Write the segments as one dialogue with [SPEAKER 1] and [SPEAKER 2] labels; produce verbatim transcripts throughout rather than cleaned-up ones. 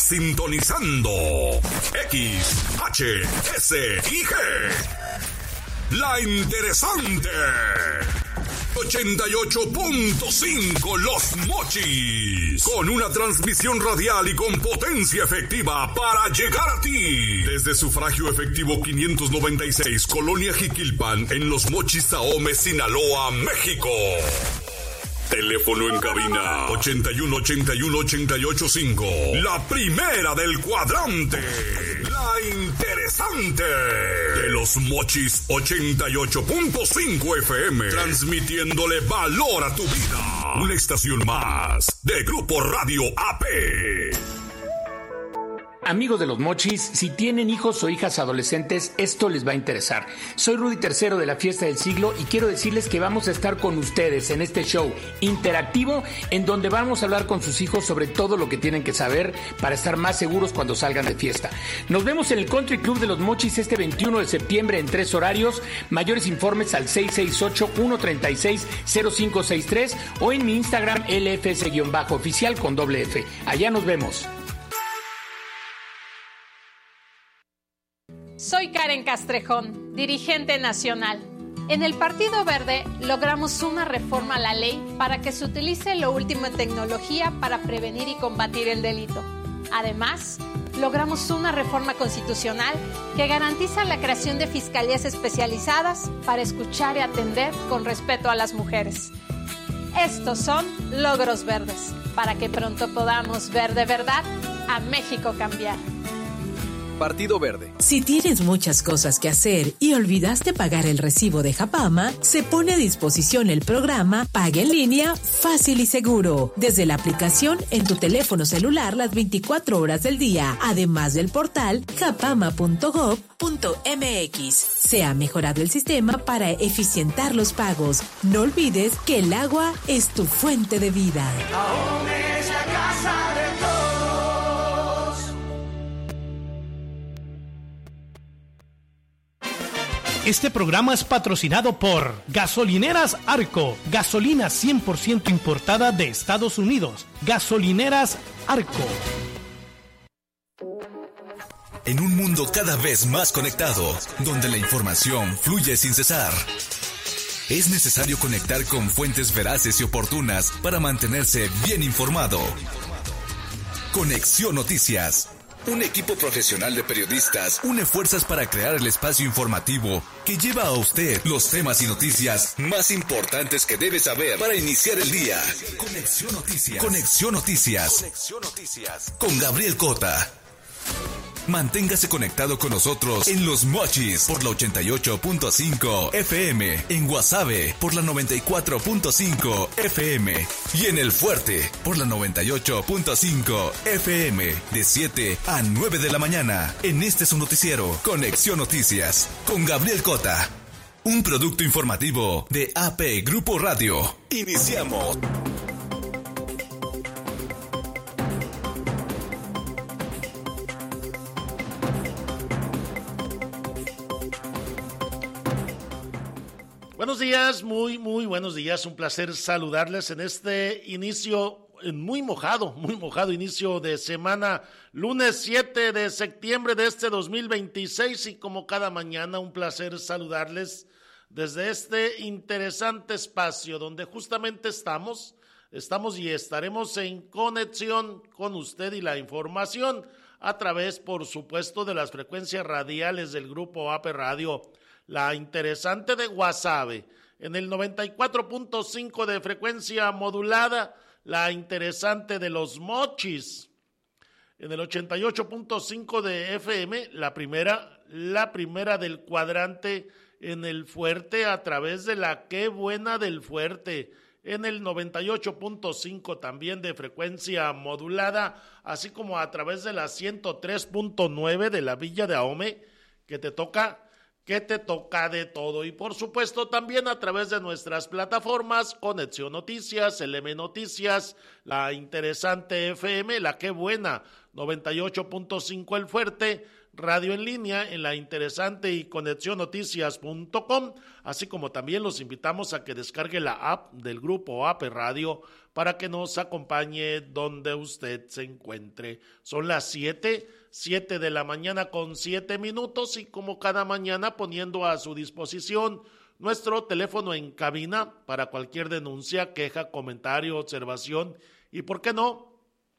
[SPEAKER 1] Estás sintonizando X, H, S y G. La Interesante. ochenta y ocho punto cinco Los Mochis. Con una transmisión radial y con potencia efectiva para llegar a ti. Desde sufragio efectivo quinientos noventa y seis, Colonia Jiquilpan, en Los Mochis, Ahome, Sinaloa, México. Teléfono en cabina ochenta y uno, ochenta y uno, ochenta y ocho, cinco. La primera del cuadrante. La Interesante. De Los Mochis ochenta y ocho punto cinco F M. Transmitiéndole valor a tu vida. Una estación más de Grupo Radio A P.
[SPEAKER 2] Amigos de Los Mochis, si tienen hijos o hijas adolescentes, esto les va a interesar. Soy Rudy Tercero de la Fiesta del Siglo y quiero decirles que vamos a estar con ustedes en este show interactivo en donde vamos a hablar con sus hijos sobre todo lo que tienen que saber para estar más seguros cuando salgan de fiesta. Nos vemos en el Country Club de Los Mochis este veintiuno de septiembre en tres horarios. Mayores informes al seis seis ocho, uno tres seis, cero cinco seis tres o en mi Instagram L F S-oficial con doble F. Allá nos vemos.
[SPEAKER 3] Soy Karen Castrejón, dirigente nacional. En el Partido Verde logramos una reforma a la ley para que se utilice lo último en tecnología para prevenir y combatir el delito. Además, logramos una reforma constitucional que garantiza la creación de fiscalías especializadas para escuchar y atender con respeto a las mujeres. Estos son logros verdes, para que pronto podamos ver de verdad a México cambiar.
[SPEAKER 4] Partido Verde.
[SPEAKER 5] Si tienes muchas cosas que hacer y olvidaste pagar el recibo de Japama, se pone a disposición el programa Paga en Línea Fácil y Seguro, desde la aplicación en tu teléfono celular las veinticuatro horas del día, además del portal japama punto gob punto m x. Se ha mejorado el sistema para eficientar los pagos. No olvides que el agua es tu fuente de vida.
[SPEAKER 6] Ahome es la casa de todos.
[SPEAKER 7] Este programa es patrocinado por Gasolineras Arco, gasolina cien por ciento importada de Estados Unidos. Gasolineras Arco.
[SPEAKER 8] En un mundo cada vez más conectado, donde la información fluye sin cesar, es necesario conectar con fuentes veraces y oportunas para mantenerse bien informado. Conexión Noticias. Un equipo profesional de periodistas une fuerzas para crear el espacio informativo que lleva a usted los temas y noticias más importantes que debe saber para iniciar el día. Conexión Noticias. Conexión Noticias. Conexión Noticias. Con Gabriel Cota. Manténgase conectado con nosotros en Los Mochis por la ochenta y ocho punto cinco F M, en Guasave por la noventa y cuatro punto cinco F M y en El Fuerte por la noventa y ocho punto cinco F M de siete a nueve de la mañana. En este su noticiero, Conexión Noticias, con Gabriel Cota. Un producto informativo de A P Grupo Radio. Iniciamos.
[SPEAKER 9] Buenos días, muy, muy buenos días. Un placer saludarles en este inicio muy mojado, muy mojado inicio de semana, lunes siete de septiembre de este dos mil veintiséis, y como cada mañana un placer saludarles desde este interesante espacio donde justamente estamos, estamos y estaremos en conexión con usted y la información a través, por supuesto, de las frecuencias radiales del Grupo A P Radio. La Interesante de Guasave, en el noventa y cuatro punto cinco de frecuencia modulada, La Interesante de Los Mochis, en el ochenta y ocho punto cinco de F M, la primera, la primera del cuadrante en El Fuerte a través de la Qué Buena del Fuerte, en el noventa y ocho punto cinco también de frecuencia modulada, así como a través de la ciento tres punto nueve de la Villa de Ahome, que te toca... que te toca de todo, y por supuesto también a través de nuestras plataformas Conexión Noticias, L M Noticias, La Interesante F M, La Qué Buena, noventa y ocho punto cinco El Fuerte, radio en línea en La Interesante y conexión noticias punto com, así como también los invitamos a que descargue la app del Grupo A P Radio para que nos acompañe donde usted se encuentre. Son las siete, siete de la mañana con siete minutos y como cada mañana poniendo a su disposición nuestro teléfono en cabina para cualquier denuncia, queja, comentario, observación y, ¿por qué no?,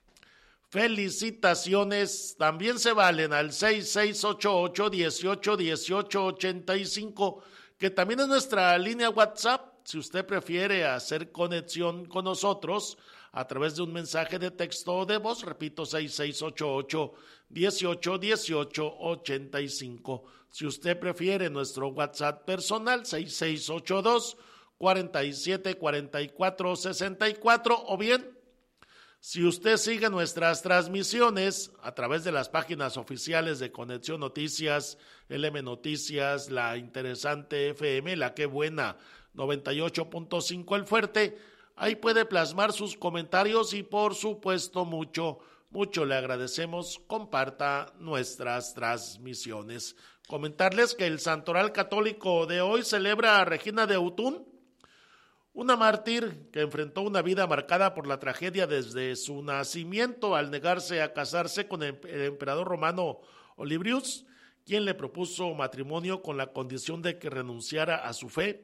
[SPEAKER 9] felicitaciones. También se valen al seis seis ocho ocho, dieciocho, dieciocho, ochenta y cinco, que también es nuestra línea WhatsApp. Si usted prefiere hacer conexión con nosotros a través de un mensaje de texto o de voz, repito, seis seis ocho ocho, dieciocho, dieciocho, ochenta y cinco. Si usted prefiere nuestro WhatsApp personal, seis seis ocho dos, cuarenta y siete, cuarenta y cuatro, sesenta y cuatro, o bien, si usted sigue nuestras transmisiones a través de las páginas oficiales de Conexión Noticias, L M Noticias, La Interesante F M, La Qué Buena, noventa y ocho punto cinco El Fuerte, ahí puede plasmar sus comentarios y por supuesto mucho, mucho le agradecemos, comparta nuestras transmisiones. Comentarles que el Santoral Católico de hoy celebra a Regina de Autun, una mártir que enfrentó una vida marcada por la tragedia desde su nacimiento al negarse a casarse con el emperador romano Olybrius, quien le propuso matrimonio con la condición de que renunciara a su fe.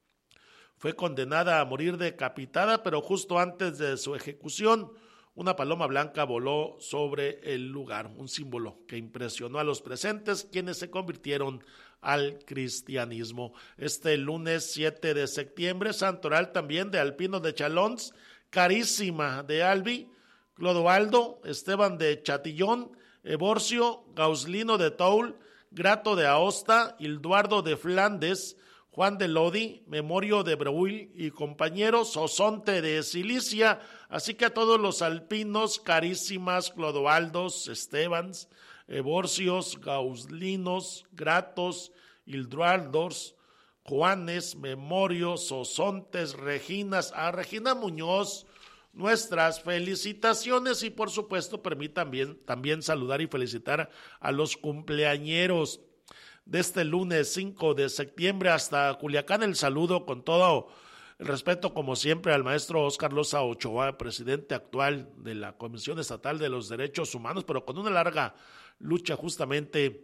[SPEAKER 9] Fue condenada a morir decapitada, pero justo antes de su ejecución, una paloma blanca voló sobre el lugar, un símbolo que impresionó a los presentes, quienes se convirtieron al cristianismo. Este lunes siete de septiembre, santoral también de Alpino de Chalons, Carísima de Albi, Clodoaldo, Esteban de Chatillón, Evorcio, Gauslino de Toul, Grato de Aosta, Hilduardo de Flandes, Juan de Lodi, Memorio de Breuil y compañeros, Sosonte de Cilicia, así que a todos los alpinos, Carísimas, Clodoaldos, Estebans, Evorcios, Gauslinos, Gratos, Hilduardos, Juanes, Memorios, Sosontes, Reginas, a Regina Muñoz, nuestras felicitaciones y por supuesto permítanme también, también saludar y felicitar a los cumpleañeros de este lunes cinco de septiembre hasta Culiacán. El saludo con todo el respeto, como siempre, al maestro Óscar Loza Ochoa, presidente actual de la Comisión Estatal de los Derechos Humanos, pero con una larga lucha justamente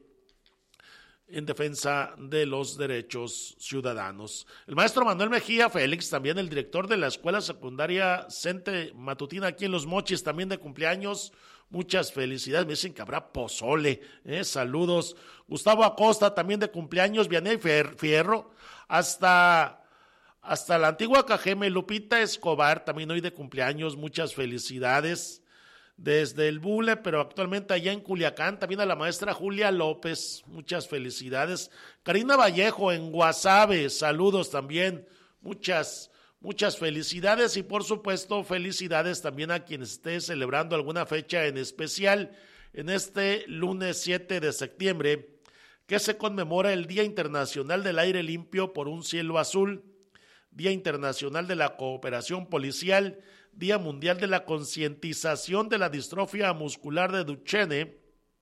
[SPEAKER 9] en defensa de los derechos ciudadanos. El maestro Manuel Mejía Félix, también el director de la Escuela Secundaria Cente Matutina aquí en Los Mochis, también de cumpleaños. Muchas felicidades, me dicen que habrá pozole, ¿eh? Saludos. Gustavo Acosta, también de cumpleaños. Vianey Fierro, hasta, hasta la antigua Cajeme. Lupita Escobar, también hoy de cumpleaños, muchas felicidades. Desde el Bule, pero actualmente allá en Culiacán, también a la maestra Julia López, muchas felicidades. Karina Vallejo en Guasave, saludos también, muchas Muchas felicidades y por supuesto felicidades también a quien esté celebrando alguna fecha en especial en este lunes siete de septiembre, que se conmemora el Día Internacional del Aire Limpio por un Cielo Azul, Día Internacional de la Cooperación Policial, Día Mundial de la Concientización de la Distrofia Muscular de Duchenne,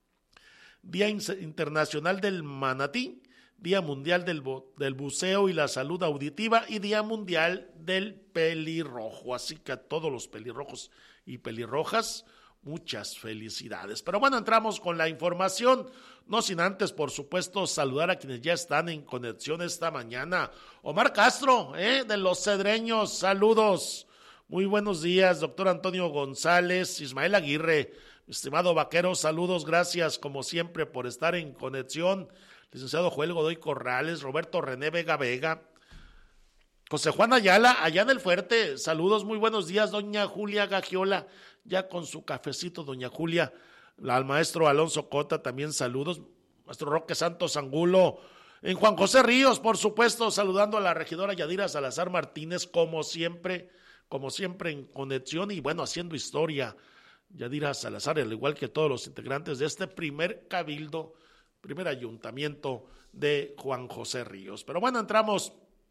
[SPEAKER 9] Día Internacional del Manatí, Día Mundial del, del Buceo y la Salud Auditiva y Día Mundial del Pelirrojo. Así que a todos los pelirrojos y pelirrojas, muchas felicidades. Pero bueno, entramos con la información, no sin antes, por supuesto, saludar a quienes ya están en conexión esta mañana. Omar Castro, ¿eh? de Los Cedreños, saludos. Muy buenos días, doctor Antonio González, Ismael Aguirre, estimado vaquero, saludos, gracias como siempre por estar en conexión. Licenciado Joel Godoy Corrales, Roberto René Vega Vega, José Juan Ayala, allá en el Fuerte, saludos, muy buenos días, doña Julia Gagiola, ya con su cafecito, doña Julia, al maestro Alonso Cota, también saludos, maestro Roque Santos Angulo, en Juan José Ríos, por supuesto, saludando a la regidora Yadira Salazar Martínez, como siempre, como siempre en conexión y bueno, haciendo historia, Yadira Salazar, al igual que todos los integrantes de este primer cabildo, primer ayuntamiento de Juan José Ríos. Pero bueno, entramos,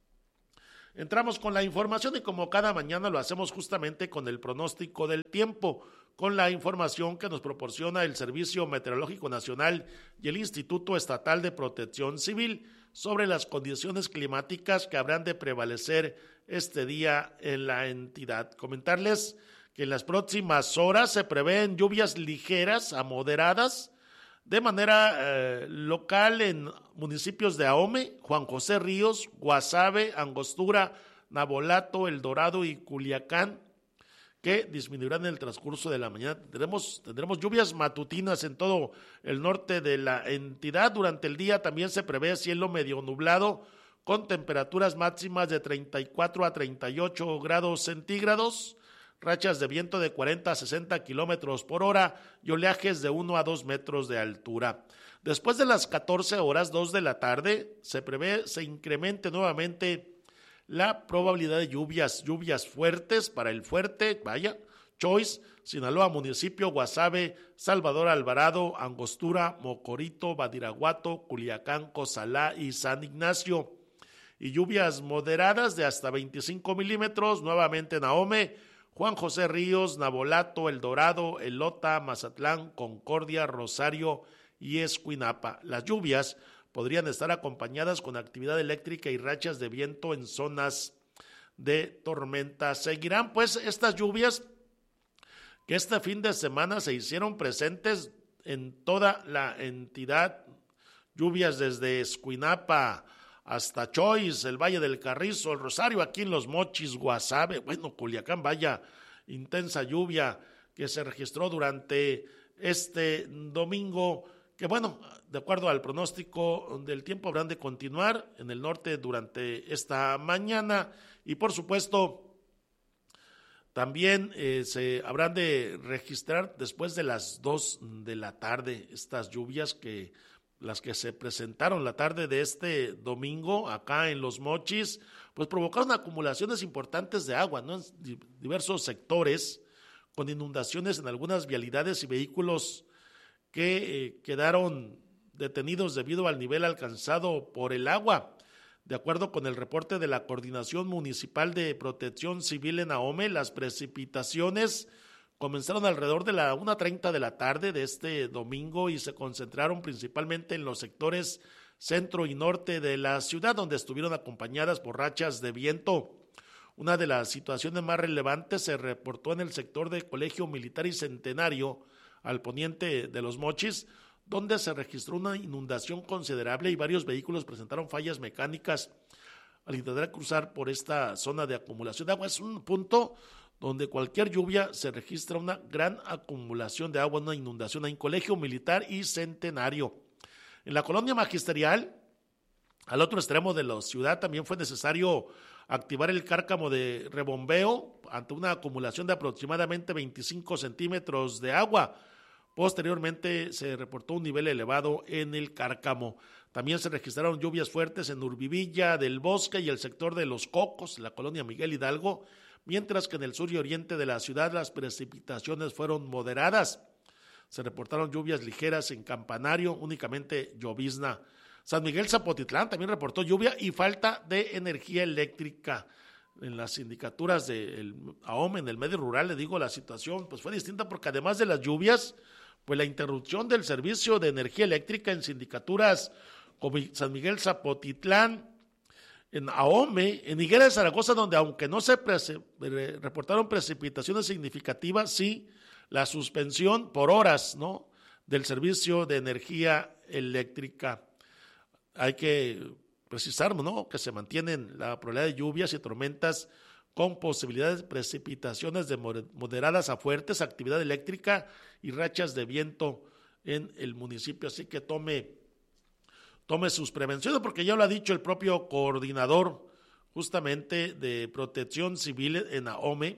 [SPEAKER 9] entramos con la información y como cada mañana lo hacemos justamente con el pronóstico del tiempo, con la información que nos proporciona el Servicio Meteorológico Nacional y el Instituto Estatal de Protección Civil sobre las condiciones climáticas que habrán de prevalecer este día en la entidad. Comentarles que en las próximas horas se prevén lluvias ligeras a moderadas de manera eh, local en municipios de Ahome, Juan José Ríos, Guasave, Angostura, Navolato, El Dorado y Culiacán, que disminuirán en el transcurso de la mañana. Tendremos, tendremos lluvias matutinas en todo el norte de la entidad. Durante el día también se prevé cielo medio nublado con temperaturas máximas de treinta y cuatro a treinta y ocho grados centígrados, rachas de viento de cuarenta a sesenta kilómetros por hora y oleajes de uno a dos metros de altura. Después de las catorce horas, dos de la tarde, se prevé se incremente nuevamente la probabilidad de lluvias, lluvias fuertes para el Fuerte, vaya, Choice, Sinaloa, municipio, Guasave, Salvador Alvarado, Angostura, Mocorito, Badiraguato, Culiacán, Cozalá y San Ignacio. Y lluvias moderadas de hasta veinticinco milímetros, nuevamente en Ahome, Juan José Ríos, Navolato, El Dorado, Elota, Mazatlán, Concordia, Rosario y Escuinapa. Las lluvias podrían estar acompañadas con actividad eléctrica y rachas de viento en zonas de tormenta. Seguirán pues estas lluvias que este fin de semana se hicieron presentes en toda la entidad. Lluvias desde Escuinapa hasta Choice, el Valle del Carrizo, el Rosario, aquí en Los Mochis, Guasave, bueno, Culiacán, vaya intensa lluvia que se registró durante este domingo, que bueno, de acuerdo al pronóstico del tiempo habrán de continuar en el norte durante esta mañana y por supuesto también eh, se habrán de registrar después de las dos de la tarde estas lluvias que las que se presentaron la tarde de este domingo acá en Los Mochis, pues provocaron acumulaciones importantes de agua, ¿no? En diversos sectores, con inundaciones en algunas vialidades y vehículos que eh, quedaron detenidos debido al nivel alcanzado por el agua. De acuerdo con el reporte de la Coordinación Municipal de Protección Civil en Ahome, las precipitaciones comenzaron alrededor de la una treinta de la tarde de este domingo y se concentraron principalmente en los sectores centro y norte de la ciudad, donde estuvieron acompañadas por rachas de viento. Una de las situaciones más relevantes se reportó en el sector de Colegio Militar y Centenario, al poniente de Los Mochis, donde se registró una inundación considerable y varios vehículos presentaron fallas mecánicas al intentar cruzar por esta zona de acumulación de agua. Es un punto donde cualquier lluvia se registra una gran acumulación de agua, una inundación en Colegio Militar y Centenario. En la colonia magisterial, al otro extremo de la ciudad, también fue necesario activar el cárcamo de rebombeo ante una acumulación de aproximadamente veinticinco centímetros de agua. Posteriormente se reportó un nivel elevado en el cárcamo. También se registraron lluvias fuertes en Urbivilla del Bosque y el sector de Los Cocos, la colonia Miguel Hidalgo, mientras que en el sur y oriente de la ciudad las precipitaciones fueron moderadas. Se reportaron lluvias ligeras en Campanario, únicamente llovizna. San Miguel Zapotitlán también reportó lluvia y falta de energía eléctrica. En las sindicaturas de Ahome, en el medio rural, le digo, la situación pues fue distinta porque además de las lluvias, pues la interrupción del servicio de energía eléctrica en sindicaturas como San Miguel Zapotitlán, en Ahome, en Higuera de Zaragoza, donde aunque no se prese, reportaron precipitaciones significativas, sí, la suspensión por horas, ¿no?, del servicio de energía eléctrica. Hay que precisar, ¿no?, que se mantienen la probabilidad de lluvias y tormentas con posibilidades de precipitaciones de moderadas a fuertes, actividad eléctrica y rachas de viento en el municipio. Así que tome, tome sus prevenciones, porque ya lo ha dicho el propio coordinador justamente de Protección Civil en Ahome,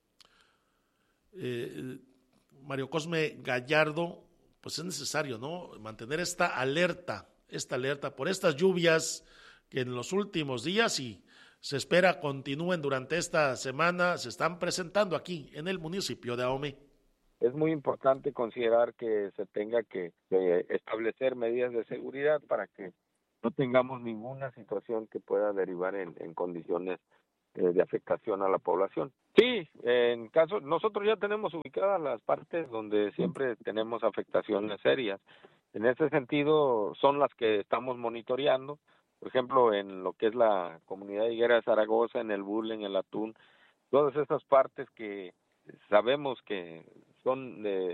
[SPEAKER 9] eh, Mario Cosme Gallardo, pues es necesario, ¿no?, mantener esta alerta, esta alerta por estas lluvias que en los últimos días y se espera continúen durante esta semana, se están presentando aquí en el municipio de Ahome.
[SPEAKER 10] Es muy importante considerar que se tenga que, que establecer medidas de seguridad para que no tengamos ninguna situación que pueda derivar en, en condiciones eh, de afectación a la población. Sí, en caso, nosotros ya tenemos ubicadas las partes donde siempre tenemos afectaciones serias. En ese sentido, son las que estamos monitoreando. por ejemplo, en lo que es la comunidad higuera de Zaragoza, en el bule, en el atún, todas esas partes que sabemos que son de